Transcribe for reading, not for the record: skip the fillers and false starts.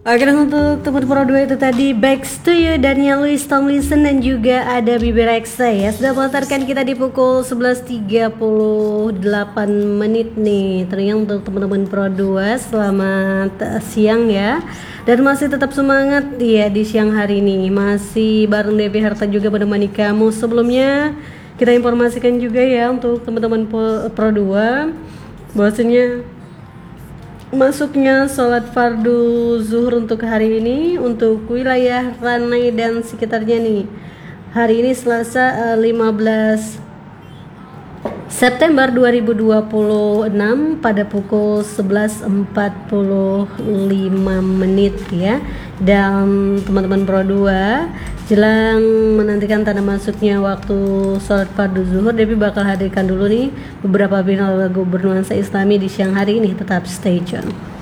Oke, dan untuk teman Pro 2 itu tadi Back to You dan Louis Tomlinson dan juga ada Bibi Rexha ya. Sudah melontarkan kita di pukul 11.38 menit nih. Tentunya untuk teman-teman Pro 2 selamat siang ya. Dan masih tetap semangat ya di siang hari ini. Masih bareng Devi Harta juga menemani kamu. Sebelumnya kita informasikan juga ya untuk teman-teman Pro 2 bahwasanya masuknya sholat fardu zuhur untuk hari ini untuk wilayah Ranai dan sekitarnya nih. Hari ini Selasa 15 September 2026 pada pukul 11.45 menit ya. Dan teman-teman Pro 2 jelang menantikan tanda masuknya waktu sholat fardu zuhur, Devi bakal hadirkan dulu nih beberapa final lagu bernuansa Islami di siang hari ini. Tetap stay tune.